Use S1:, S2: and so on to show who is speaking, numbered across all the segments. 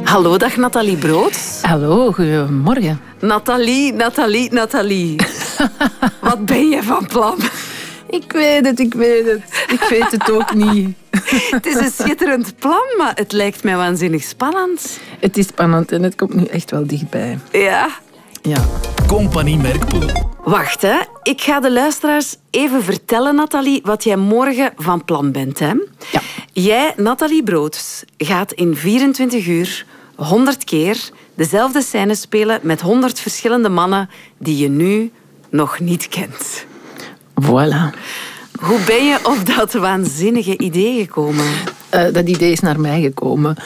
S1: Hallo, dag Nathalie Broods.
S2: Hallo, goedemorgen.
S1: Nathalie. Wat ben je van plan?
S2: Ik weet het. Ik weet het ook niet.
S1: Het is een schitterend plan, maar het lijkt mij waanzinnig spannend.
S2: Het is spannend en het komt nu echt wel dichtbij.
S1: Ja.
S3: Compagnie Merkpoel.
S1: Wacht, hè. Ik ga de luisteraars even vertellen, Nathalie, wat jij morgen van plan bent. Hè?
S2: Ja.
S1: Jij, Nathalie Broods, gaat in 24 uur 100 keer dezelfde scène spelen met 100 verschillende mannen die je nu nog niet kent.
S2: Voilà.
S1: Hoe ben je op dat waanzinnige idee gekomen?
S2: Dat idee is naar mij gekomen.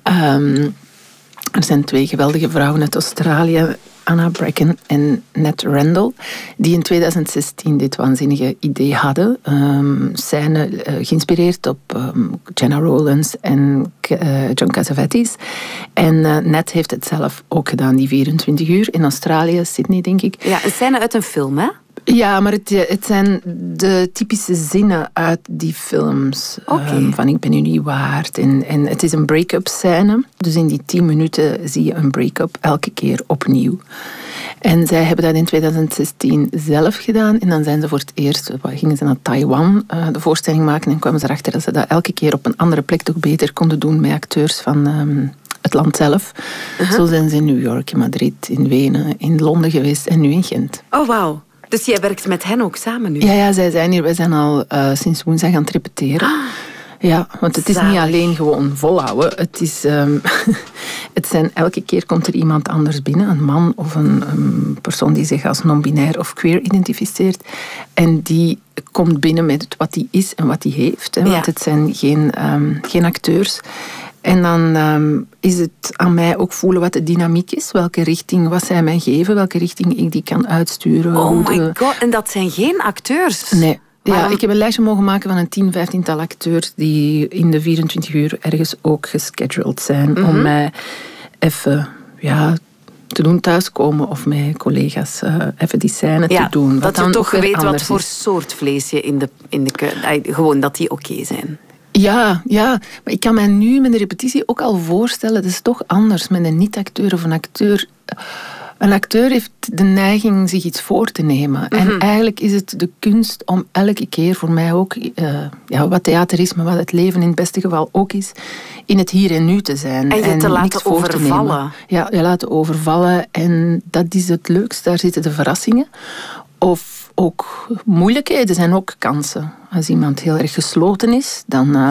S2: Er zijn 2 geweldige vrouwen uit Australië, Anna Bracken en Nat Randall, die in 2016 dit waanzinnige idee hadden. Scène geïnspireerd op Gena Rowlands en John Cassavetes. En Nat heeft het zelf ook gedaan, die 24 uur in Australië, Sydney, denk ik.
S1: Ja, een scène uit een film, hè?
S2: Ja, maar het zijn de typische zinnen uit die films.
S1: Okay.
S2: Van ik ben u niet waard. En het is een break-up scène. Dus in die 10 minuten zie je een break-up elke keer opnieuw. En zij hebben dat in 2016 zelf gedaan. En dan zijn ze voor het eerst, gingen ze naar Taiwan de voorstelling maken. En kwamen ze erachter dat ze dat elke keer op een andere plek toch beter konden doen met acteurs van het land zelf. Zo zijn ze in New York, in Madrid, in Wenen, in Londen geweest en nu in Gent.
S1: Oh, wauw. Dus jij werkt met hen ook samen nu?
S2: Ja, zij zijn hier. Wij zijn al sinds woensdag aan het repeteren. Ja, want het is niet alleen gewoon volhouden. Het is, elke keer komt er iemand anders binnen. Een man of een persoon die zich als non-binair of queer identificeert. En die komt binnen met wat hij is en wat hij heeft. Hè, want het zijn geen acteurs. En dan is het aan mij ook voelen wat de dynamiek is. Welke richting wat zij mij geven. Welke richting ik die kan uitsturen.
S1: Oh my god, en dat zijn geen acteurs?
S2: Nee. Ja, ik heb een lijstje mogen maken van een 10-15-tal acteurs die in de 24 uur ergens ook gescheduled zijn. Om mij even te doen thuiskomen of met collega's even die scène te doen.
S1: Dat je toch weet wat voor
S2: is.
S1: soort vlees je in de gewoon dat die oké zijn.
S2: Ja, maar ik kan mij nu met de repetitie ook al voorstellen, dat is toch anders met een niet-acteur of een acteur. Een acteur heeft de neiging zich iets voor te nemen. En eigenlijk is het de kunst om elke keer, voor mij ook, wat theater is, maar wat het leven in het beste geval ook is, in het hier en nu te zijn.
S1: En je te laten overvallen.
S2: Ja, je laten overvallen. En dat is het leukste. Daar zitten de verrassingen. Of ook moeilijkheden zijn ook kansen. Als iemand heel erg gesloten is,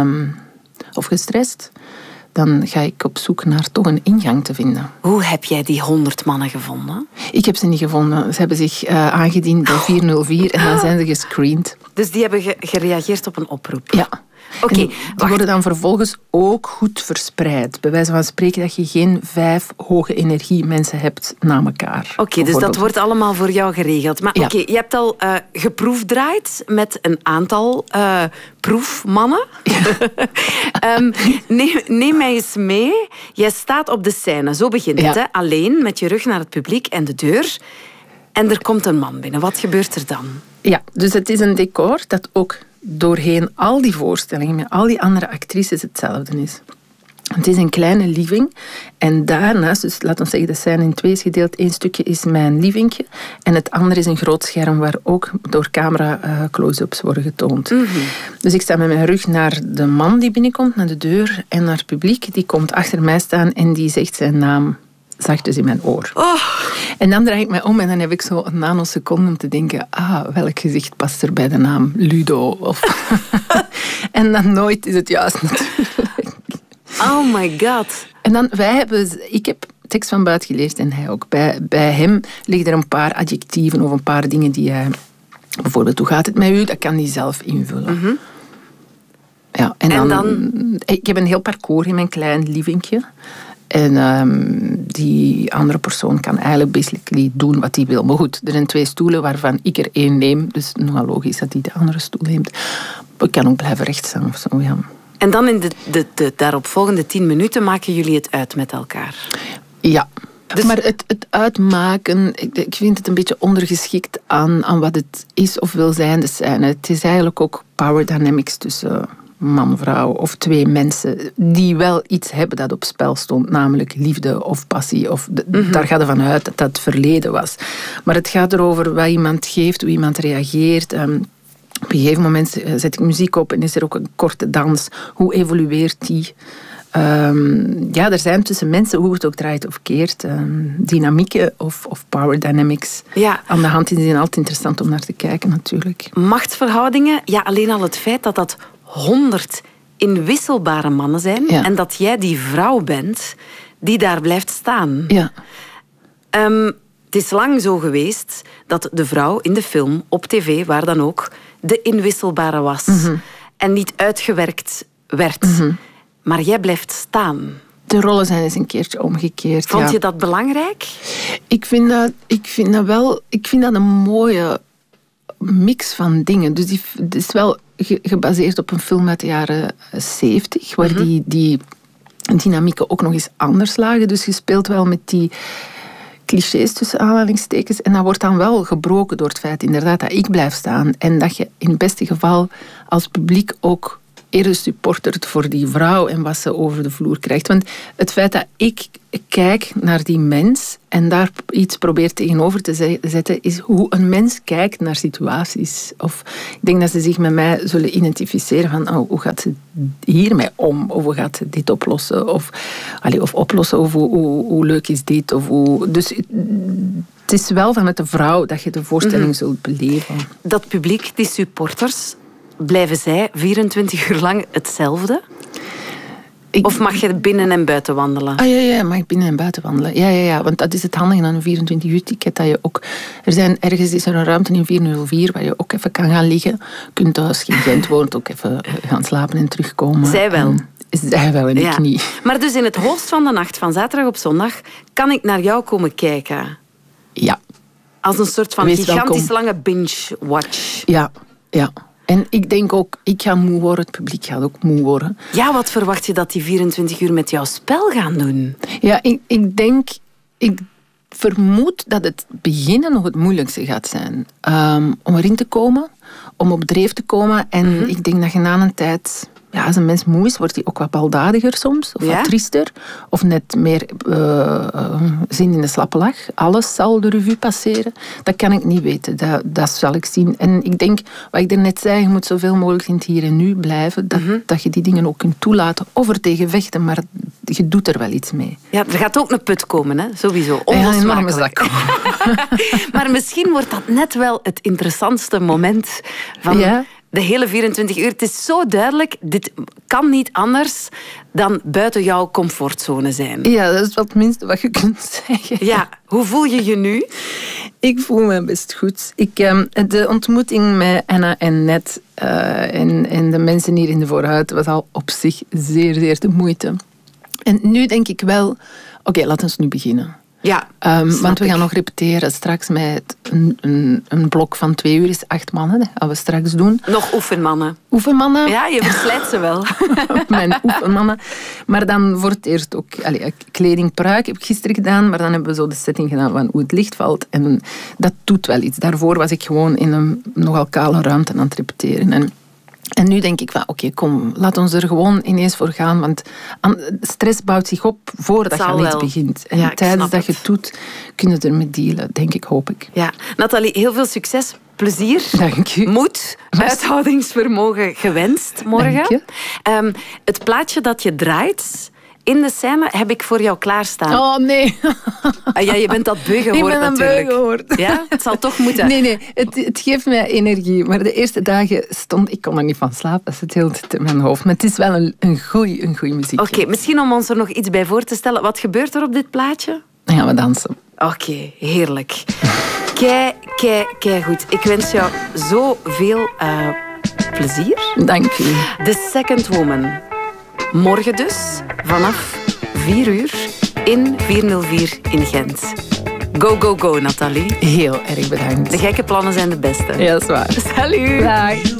S2: of gestrest, dan ga ik op zoek naar toch een ingang te vinden.
S1: Hoe heb jij die 100 mannen gevonden?
S2: Ik heb ze niet gevonden. Ze hebben zich aangediend bij 404 en dan zijn ze gescreend.
S1: Dus die hebben gereageerd op een oproep?
S2: Ja.
S1: Oké,
S2: die worden dan vervolgens ook goed verspreid. Bij wijze van spreken dat je geen 5 hoge energie mensen hebt na elkaar.
S1: Oké, dus dat wordt allemaal voor jou geregeld. Maar oké, je hebt al geproefdraaid met een aantal proefmannen. Ja. Neem mij eens mee. Jij staat op de scène, zo begint het. Hè? Alleen, met je rug naar het publiek en de deur. En er komt een man binnen. Wat gebeurt er dan? Ja,
S2: dus het is een decor dat ook doorheen al die voorstellingen met al die andere actrices hetzelfde is. Het is een kleine living en daarnaast, dus laten we zeggen de scène in 2 is gedeeld, 1 stukje is mijn livingje en het andere is een groot scherm waar ook door camera close-ups worden getoond. Dus ik sta met mijn rug naar de man die binnenkomt, naar de deur en naar het publiek. Die komt achter mij staan en die zegt zijn naam zachtjes in mijn oor.
S1: Oh.
S2: En dan draai ik mij om en dan heb ik zo een nanoseconde om te denken, welk gezicht past er bij de naam Ludo? En dan nooit is het juist natuurlijk.
S1: Oh my god.
S2: En dan, ik heb tekst van buiten geleerd en hij ook. Bij hem liggen er een paar adjectieven of een paar dingen die hij... Bijvoorbeeld, hoe gaat het met u? Dat kan hij zelf invullen. Ja, en dan... Ik heb een heel parcours in mijn klein livingje. En die andere persoon kan eigenlijk basically doen wat hij wil. Maar goed, er zijn 2 stoelen waarvan ik er 1 neem. Dus nogal logisch dat hij de andere stoel neemt. Maar ik kan ook blijven rechtstaan of zo, ja.
S1: En dan in de daaropvolgende 10 minuten maken jullie het uit met elkaar?
S2: Ja. Dus... Maar het uitmaken, ik vind het een beetje ondergeschikt aan wat het is of wil zijn, de scène. Het is eigenlijk ook power dynamics tussen man-vrouw of twee mensen die wel iets hebben dat op spel stond, namelijk liefde of passie. Daar gaat ervan uit dat dat het verleden was. Maar het gaat erover wat iemand geeft, hoe iemand reageert. Op een gegeven moment zet ik muziek op en is er ook een korte dans. Hoe evolueert die? Er zijn tussen mensen, hoe het ook draait of keert, dynamieken of power dynamics aan de hand. Die zijn altijd interessant om naar te kijken natuurlijk.
S1: Machtsverhoudingen, alleen al het feit dat 100 inwisselbare mannen zijn en dat jij die vrouw bent die daar blijft staan.
S2: Ja.
S1: Het is lang zo geweest dat de vrouw in de film, op tv, waar dan ook, de inwisselbare was. En niet uitgewerkt werd. Maar jij blijft staan.
S2: De rollen zijn eens een keertje omgekeerd.
S1: Vond je dat belangrijk?
S2: Ik vind dat een mooie mix van dingen. Dus het is wel gebaseerd op een film uit de jaren 70, waar die dynamieken ook nog eens anders lagen. Dus je speelt wel met die clichés tussen aanhalingstekens. En dat wordt dan wel gebroken door het feit inderdaad dat ik blijf staan. En dat je in het beste geval als publiek ook eerder supportert voor die vrouw en wat ze over de vloer krijgt. Want het feit dat ik kijk naar die mens en daar iets probeer tegenover te zetten, is hoe een mens kijkt naar situaties. Of ik denk dat ze zich met mij zullen identificeren van hoe gaat ze hiermee om? Of hoe gaat ze dit oplossen? Of oplossen, of hoe leuk is dit? Dus het is wel vanuit de vrouw dat je de voorstelling zult beleven.
S1: Dat publiek, die supporters, blijven zij 24 uur lang hetzelfde? Of mag je binnen en buiten wandelen?
S2: Ja, mag ik binnen en buiten wandelen. Ja, want dat is het handige aan een 24-uur ticket. Dat je ook, ergens is er een ruimte in 404 waar je ook even kan gaan liggen. Je kunt thuis geen Gent woont ook even gaan slapen en terugkomen.
S1: Zij wel.
S2: Zij wel en ik niet.
S1: Maar dus in het hoogst van de nacht, van zaterdag op zondag, kan ik naar jou komen kijken?
S2: Ja.
S1: Als een soort van gigantisch lange binge-watch?
S2: Ja. En ik denk ook, ik ga moe worden, het publiek gaat ook moe worden.
S1: Ja, wat verwacht je dat die 24 uur met jouw spel gaan doen?
S2: Ja, ik vermoed dat het beginnen nog het moeilijkste gaat zijn. Om erin te komen, om op dreef te komen. En ik denk dat je na een tijd, als een mens moe is, wordt hij ook wat baldadiger soms. Of wat triester. Of net meer zin in de slappe lach. Alles zal de revue passeren. Dat kan ik niet weten. Dat zal ik zien. En ik denk, wat ik daarnet zei, je moet zoveel mogelijk in het hier en nu blijven. Dat je die dingen ook kunt toelaten. Of er tegen vechten, maar je doet er wel iets mee.
S1: Ja, er gaat ook een put komen, hè? Sowieso.
S2: Onlosmakelijk.
S1: Maar misschien wordt dat net wel het interessantste moment van de hele 24 uur. Het is zo duidelijk, dit kan niet anders dan buiten jouw comfortzone zijn. Ja,
S2: dat is wel het minste wat je kunt zeggen.
S1: Ja, hoe voel je je nu?
S2: Ik voel me best goed. De ontmoeting met Anna en Ned en de mensen hier in de voorhuid was al op zich zeer, zeer de moeite. En nu denk ik wel, oké, laten we nu beginnen.
S1: Ja,
S2: want we gaan nog repeteren straks met een blok van 2 uur, is 8 mannen. Dat gaan we straks doen.
S1: Nog oefenmannen.
S2: Oefenmannen?
S1: Ja, je verslijt ze wel.
S2: Mijn oefenmannen. Maar dan voor het eerst ook kleding, pruik heb ik gisteren gedaan, maar dan hebben we zo de setting gedaan van hoe het licht valt. En dat doet wel iets. Daarvoor was ik gewoon in een nogal kale ruimte aan het repeteren. En nu denk ik van, oké, kom, laat ons er gewoon ineens voor gaan. Want stress bouwt zich op voordat je aan iets begint. En tijdens dat je het doet, kun je ermee dealen, denk ik, hoop ik.
S1: Ja, Nathalie, heel veel succes, plezier,
S2: dank u.
S1: Moed, uithoudingsvermogen gewenst morgen. Het plaatje dat je draait in de scène heb ik voor jou klaarstaan.
S2: Oh, nee.
S1: Ja, je bent dat beu gehoord natuurlijk.
S2: Ik ben een beu gehoord.
S1: Ja, het zal toch moeten.
S2: Nee, het geeft mij energie. Maar de eerste dagen ik kon er niet van slapen. Dat zit heel in mijn hoofd. Maar het is wel een goeie muziek.
S1: Oké, misschien om ons er nog iets bij voor te stellen. Wat gebeurt er op dit plaatje?
S2: Dan gaan we dansen.
S1: Oké, heerlijk. Kei goed. Ik wens jou zoveel plezier.
S2: Dank u.
S1: The Second Woman. Morgen dus, vanaf 4 uur, in 404 in Gent. Go, Nathalie.
S2: Heel erg bedankt.
S1: De gekke plannen zijn de beste.
S2: Ja, dat is waar.
S1: Salut.
S2: Dag.